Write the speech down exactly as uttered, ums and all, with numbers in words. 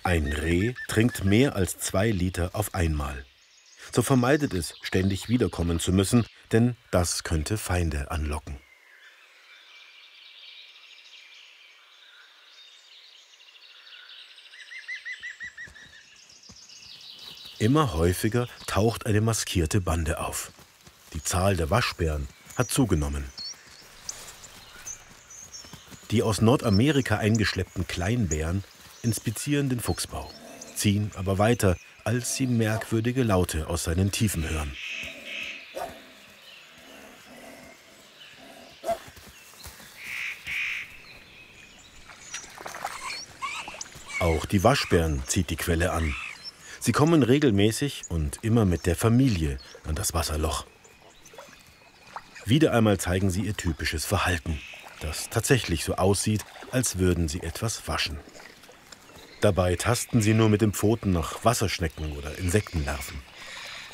Ein Reh trinkt mehr als zwei Liter auf einmal. So vermeidet es, ständig wiederkommen zu müssen, denn das könnte Feinde anlocken. Immer häufiger taucht eine maskierte Bande auf. Die Zahl der Waschbären hat zugenommen. Die aus Nordamerika eingeschleppten Kleinbären inspizieren den Fuchsbau, ziehen aber weiter, als sie merkwürdige Laute aus seinen Tiefen hören. Auch die Waschbären zieht die Quelle an. Sie kommen regelmäßig und immer mit der Familie an das Wasserloch. Wieder einmal zeigen sie ihr typisches Verhalten, das tatsächlich so aussieht, als würden sie etwas waschen. Dabei tasten sie nur mit den Pfoten nach Wasserschnecken oder Insektenlarven.